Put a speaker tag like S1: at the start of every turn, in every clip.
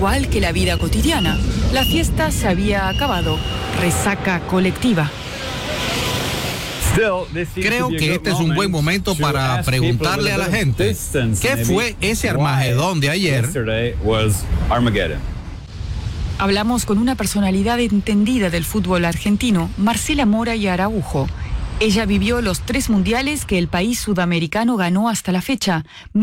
S1: igual que la vida cotidiana. La fiesta se había acabado. Resaca colectiva.
S2: Creo que este es un buen momento para preguntarle a la gente, ¿qué fue ese Armagedón de ayer?
S1: Hablamos con una personalidad entendida del fútbol argentino, Marcela Mora y Araujo. Ella vivió los 3 mundiales que el país sudamericano ganó hasta la fecha: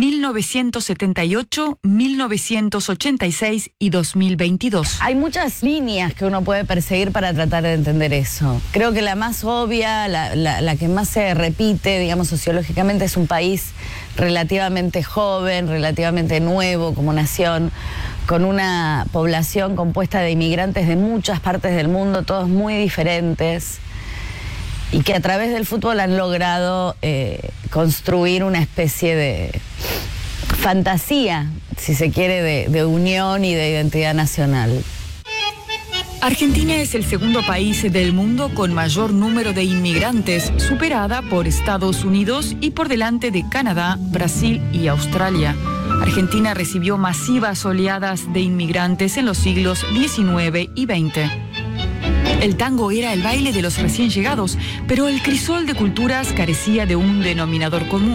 S1: 1978, 1986 y 2022.
S3: Hay muchas líneas que uno puede perseguir para tratar de entender eso. Creo que la más obvia, la que más se repite, digamos, sociológicamente, es un país relativamente joven, relativamente nuevo como nación, con una población compuesta de inmigrantes de muchas partes del mundo, todos muy diferentes, y que a través del fútbol han logrado construir una especie de fantasía, si se quiere, de unión y de identidad nacional.
S1: Argentina es el segundo país del mundo con mayor número de inmigrantes, superada por Estados Unidos y por delante de Canadá, Brasil y Australia. Argentina recibió masivas oleadas de inmigrantes en los siglos XIX y XX. El tango era el baile de los recién llegados, pero el crisol de culturas carecía de un denominador común.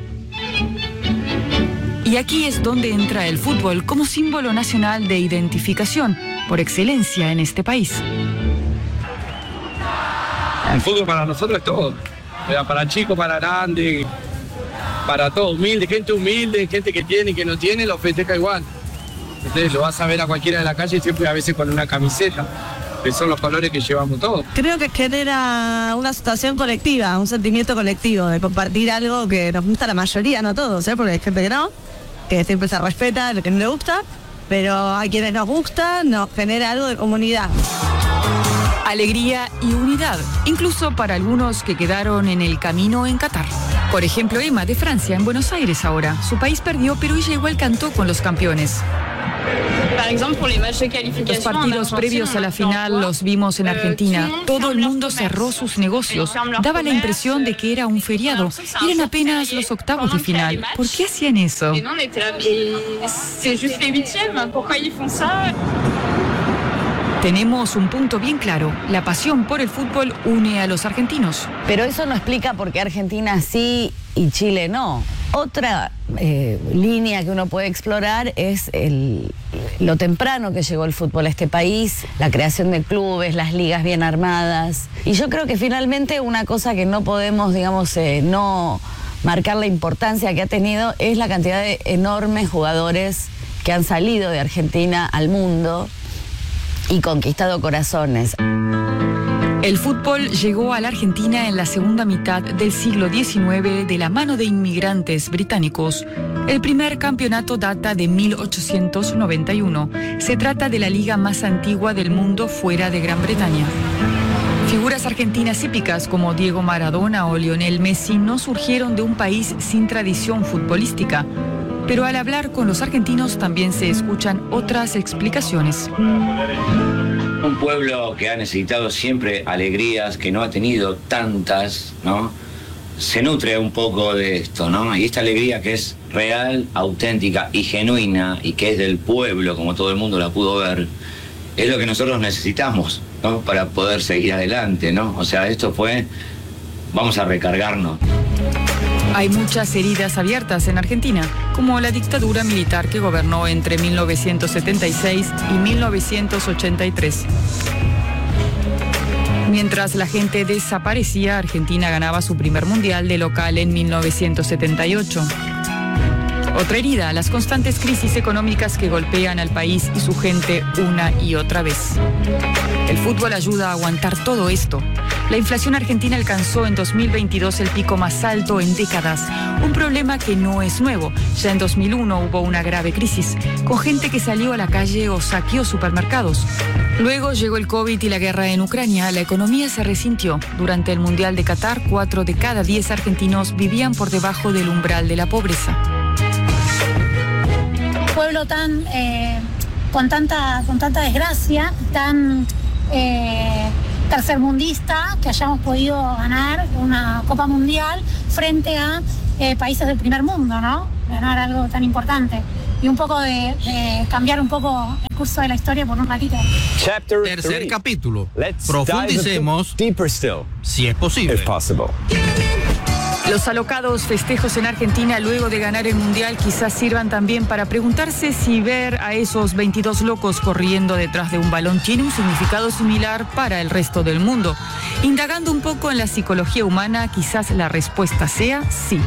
S1: Y aquí es donde entra el fútbol como símbolo nacional de identificación, por excelencia en este país.
S4: El fútbol para nosotros es todo. Para chicos, para grandes, para todo, humilde, gente que tiene y que no tiene, lo festeja igual. Entonces lo vas a ver a cualquiera de la calle siempre a veces con una camiseta, que son los colores que llevamos todos.
S5: Creo que genera una situación colectiva, un sentimiento colectivo de compartir algo que nos gusta a la mayoría, no a todos, porque hay gente que no, que siempre se respeta lo que no le gusta, pero a quienes nos gusta nos genera algo de comunidad.
S1: Alegría y unidad, incluso para algunos que quedaron en el camino en Qatar. Por ejemplo, Emma, de Francia, en Buenos Aires ahora. Su país perdió, pero ella igual cantó con los campeones. Los partidos previos a la final los vimos en Argentina. Todo el mundo cerró sus negocios. Daba la impresión de que era un feriado. Eran apenas los octavos de final. ¿Por qué hacían eso? Tenemos un punto bien claro. La pasión por el fútbol une a los argentinos.
S3: Pero eso no explica por qué Argentina sí y Chile no. Otra línea que uno puede explorar es lo temprano que llegó el fútbol a este país, la creación de clubes, las ligas bien armadas. Y yo creo que finalmente una cosa que no podemos, no marcar la importancia que ha tenido es la cantidad de enormes jugadores que han salido de Argentina al mundo y conquistado corazones.
S1: El fútbol llegó a la Argentina en la segunda mitad del siglo XIX de la mano de inmigrantes británicos. El primer campeonato data de 1891. Se trata de la liga más antigua del mundo fuera de Gran Bretaña. Figuras argentinas hípicas como Diego Maradona o Lionel Messi no surgieron de un país sin tradición futbolística. Pero al hablar con los argentinos también se escuchan otras explicaciones.
S6: Un pueblo que ha necesitado siempre alegrías, que no ha tenido tantas, ¿no? Se nutre un poco de esto, ¿no? Y esta alegría que es real, auténtica y genuina y que es del pueblo, como todo el mundo la pudo ver, es lo que nosotros necesitamos, ¿no? Para poder seguir adelante, ¿no? O sea, esto fue, vamos a recargarnos.
S1: Hay muchas heridas abiertas en Argentina, como la dictadura militar que gobernó entre 1976 y 1983. Mientras la gente desaparecía, Argentina ganaba su primer mundial de local en 1978. Otra herida, las constantes crisis económicas que golpean al país y su gente una y otra vez. El fútbol ayuda a aguantar todo esto. La inflación argentina alcanzó en 2022 el pico más alto en décadas, un problema que no es nuevo. Ya en 2001 hubo una grave crisis, con gente que salió a la calle o saqueó supermercados. Luego llegó el COVID y la guerra en Ucrania. La economía se resintió. Durante el Mundial de Qatar, 4 de cada 10 argentinos vivían por debajo del umbral de la pobreza.
S7: Un pueblo tan con tanta desgracia, tan tercermundista, que hayamos podido ganar una Copa Mundial frente a países del primer mundo, ¿no? Ganar algo tan importante. un poco de cambiar un poco el curso de la historia por un ratito.
S2: Tercer capítulo. Profundicemos si es posible.
S1: Los alocados festejos en Argentina luego de ganar el Mundial quizás sirvan también para preguntarse si ver a esos 22 locos corriendo detrás de un balón tiene un significado similar para el resto del mundo. Indagando un poco en la psicología humana, quizás la respuesta sea sí.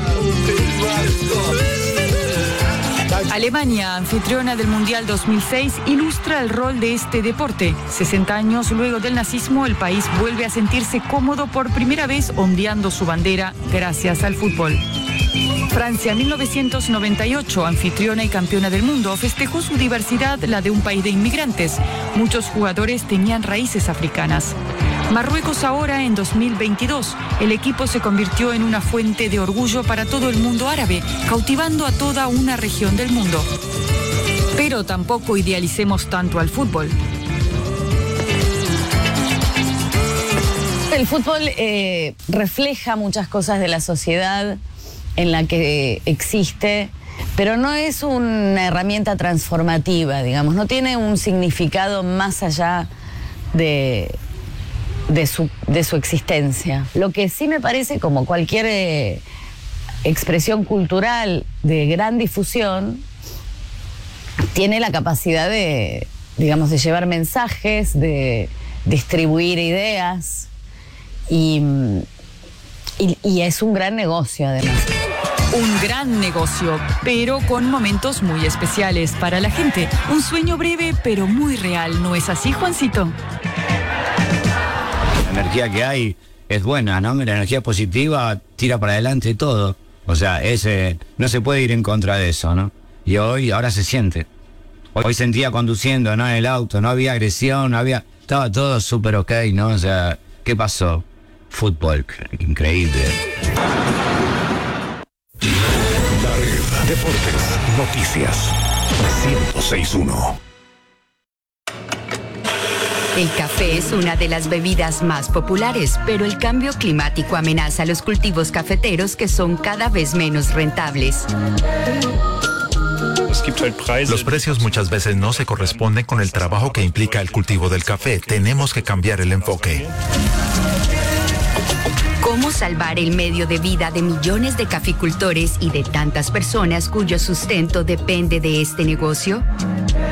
S1: Alemania, anfitriona del Mundial 2006, ilustra el rol de este deporte. 60 años luego del nazismo, el país vuelve a sentirse cómodo por primera vez ondeando su bandera gracias al fútbol. Francia, 1998, anfitriona y campeona del mundo, festejó su diversidad, la de un país de inmigrantes. Muchos jugadores tenían raíces africanas. Marruecos ahora, en 2022, el equipo se convirtió en una fuente de orgullo para todo el mundo árabe, cautivando a toda una región del mundo. Pero tampoco idealicemos tanto al fútbol.
S3: El fútbol refleja muchas cosas de la sociedad en la que existe, pero no es una herramienta transformativa, digamos, no tiene un significado más allá de su existencia. Lo que sí me parece, como cualquier expresión cultural de gran difusión, tiene la capacidad de, digamos, de llevar mensajes, de distribuir ideas, y es un gran negocio además.
S1: Un gran negocio, pero con momentos muy especiales para la gente. Un sueño breve, pero muy real, ¿no es así, Juancito?
S6: La energía que hay es buena, ¿no? La energía positiva tira para adelante todo. O sea, no se puede ir en contra de eso, ¿no? Y ahora se siente. Hoy sentía conduciendo, ¿no? En el auto, no había agresión, estaba todo súper ok, ¿no? O sea, ¿qué pasó? Fútbol, increíble.
S8: La Red, deportes, noticias, 106.1.
S9: El café es una de las bebidas más populares, pero el cambio climático amenaza los cultivos cafeteros que son cada vez menos rentables.
S10: Los precios muchas veces no se corresponden con el trabajo que implica el cultivo del café. Tenemos que cambiar el enfoque.
S9: ¿Cómo salvar el medio de vida de millones de caficultores y de tantas personas cuyo sustento depende de este negocio?